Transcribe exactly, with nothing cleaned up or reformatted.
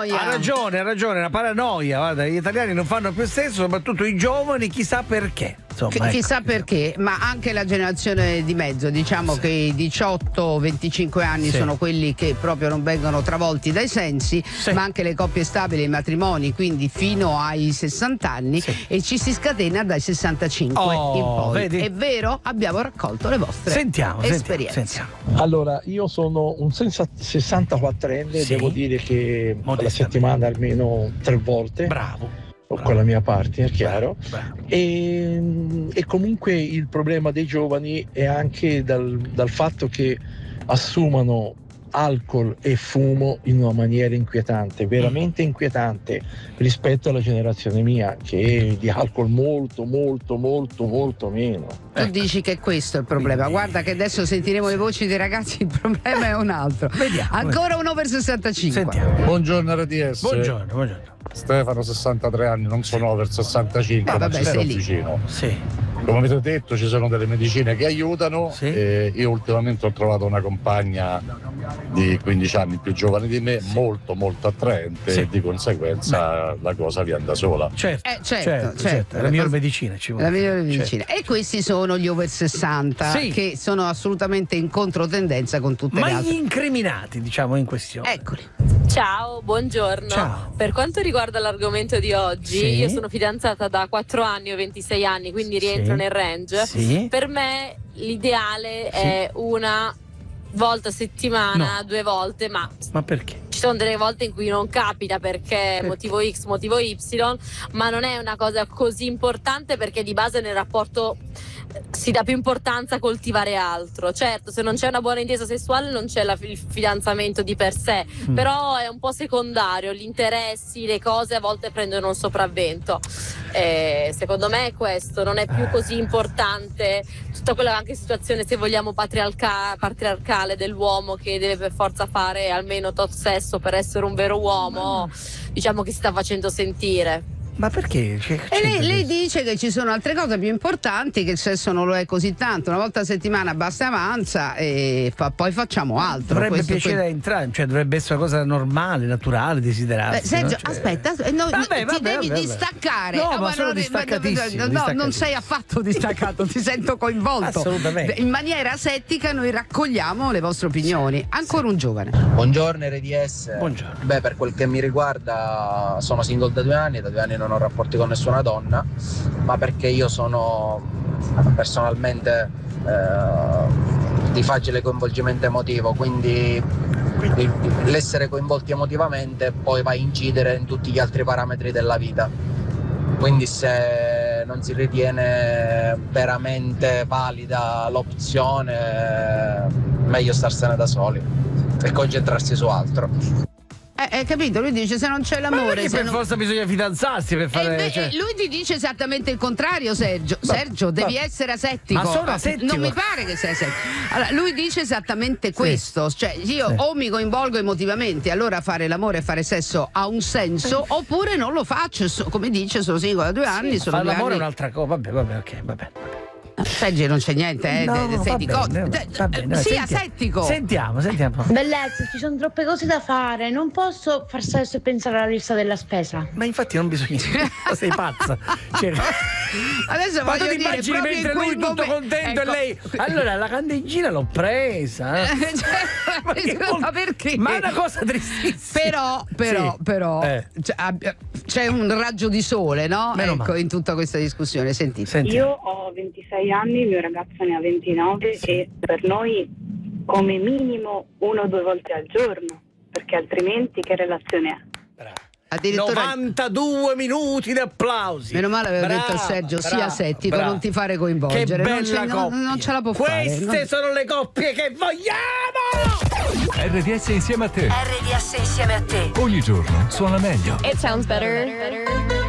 paranoia. Ha ragione, ha ragione, la paranoia. Guarda, gli italiani non fanno più stesso, soprattutto i giovani, chissà perché. Insomma, Ch- ecco. Chissà perché, ma anche la generazione di mezzo, diciamo sì. che i diciotto venticinque anni sì. sono quelli che proprio non vengono travolti dai sensi, sì. ma anche le coppie stabili, i matrimoni, quindi fino ai sessanta anni sì. e ci si scatena dai sessantacinque oh, in poi. Vedi? È vero? Abbiamo raccolto le vostre sentiamo, esperienze. Sentiamo, sentiamo. Allora, io sono un sessantaquattrenne, sì. devo dire che alla settimana almeno tre volte. Bravo. O con la mia partner, chiaro. Bravo. E, e comunque il problema dei giovani è anche dal, dal fatto che assumano alcol e fumo in una maniera inquietante, veramente inquietante rispetto alla generazione mia, che è di alcol molto molto molto molto meno. Tu ecco. dici che questo è il problema. Quindi... guarda che adesso sentiremo le voci dei ragazzi, il problema è un altro. Vediamo. Ancora un over sessantacinque. Sentiamo. Buongiorno R D S. Buongiorno, buongiorno. Stefano, sessantatré anni, non sono over sessantacinque, eh, ma vabbè, ci sto lì. vicino. Sì. Come avete detto, ci sono delle medicine che aiutano. Sì. E io ultimamente ho trovato una compagna di quindici anni più giovane di me, sì. molto molto attraente, sì. e di conseguenza Beh. la cosa viene da sola. Certo, eh, certo, certo, certo. certo. La miglior medicina ci vuole. La migliore medicina. Certo. E questi sono gli over sessanta sì. che sono assolutamente in controtendenza con tutte Ma le altre. Ma gli incriminati, diciamo, in questione. Eccoli. Ciao, buongiorno. Ciao. Per quanto riguarda l'argomento di oggi, sì. io sono fidanzata da quattro anni o ventisei anni, quindi rientro sì. nel range. Sì. Per me l'ideale sì. è una volta a settimana, no. due volte, ma ma perché? Ci sono delle volte in cui non capita perché, perché motivo X, motivo Y, ma non è una cosa così importante perché di base nel rapporto si dà più importanza a coltivare altro. Certo, se non c'è una buona intesa sessuale non c'è la, il fidanzamento di per sé, mm. però è un po' secondario, gli interessi, le cose a volte prendono il sopravvento. E secondo me è questo, non è più così importante tutta quella anche situazione, se vogliamo, patriarca- patriarcale dell'uomo che deve per forza fare almeno tot sesso per essere un vero uomo, diciamo che si sta facendo sentire. Ma perché? Cioè, e lei, lei dice che ci sono altre cose più importanti, che il sesso non lo è così tanto, una volta a settimana basta e avanza e fa, poi facciamo altro. Dovrebbe Questo, piacere que... a entrambi, cioè dovrebbe essere una cosa normale, naturale, desiderata. Eh, Sergio, no? Cioè... aspetta, no, vabbè, ti vabbè, devi vabbè. distaccare. No, oh, ma, ma sono no, distaccatissimo, no, no, non sei affatto distaccato, ti sento coinvolto. Assolutamente. In maniera asettica noi raccogliamo le vostre opinioni. Ancora sì. un giovane. Buongiorno R D S. Buongiorno. Beh, per quel che mi riguarda sono single da due anni, da due anni non ho rapporti con nessuno una donna, ma perché io sono personalmente eh, di facile coinvolgimento emotivo, quindi l'essere coinvolti emotivamente poi va a incidere in tutti gli altri parametri della vita, quindi se non si ritiene veramente valida l'opzione meglio starsene da soli e concentrarsi su altro. Eh, eh, capito? Lui dice se non c'è l'amore. Ma se per non... forza bisogna fidanzarsi per fare. Eh, cioè... Lui ti dice esattamente il contrario, Sergio. Ma, Sergio, devi ma... essere asettico. Ma sono asettico. Non mi pare che sei asettico. Allora, lui dice esattamente questo. Sì. Cioè, io sì. o mi coinvolgo emotivamente, allora fare l'amore e fare sesso ha un senso, sì. oppure non lo faccio. So, come dice, sono singola da due anni. Sì, sono fare due l'amore anni... è un'altra cosa. Vabbè, vabbè, ok, vabbè. Sergio, non c'è niente, eh. No, sei di co- bene, va bene, sì, sentiamo, asettico. Sentiamo, sentiamo. Bellezza, ci sono troppe cose da fare. Non posso far sesso e pensare alla lista della spesa. Ma infatti non bisogna. Sei pazza. Cioè... Adesso ma voglio tu ti dire, immagini mentre lui tutto momento... contento ecco. e lei. Allora la candeggina l'ho presa. Eh? cioè, ma, scusa, ma perché? Ma è una cosa tristissima. Però, però, sì. però eh. c'è un raggio di sole, no? Meno ecco, male. in tutta questa discussione. Senti. Senti. Io ho ventisei anni, il mio ragazzo ne ha ventinove sì. e per noi come minimo uno o due volte al giorno, perché altrimenti che relazione è? Bravo. Addirittura novantadue minuti di applausi. Meno male aveva brava, detto a Sergio, brava, sia asettico, brava. non ti fare coinvolgere. Che bella non, ce, coppia. non, non ce la può Queste fare. Queste sono le coppie che vogliamo! R D S insieme a te. R D S insieme a te. Ogni giorno suona meglio. It sounds better. better.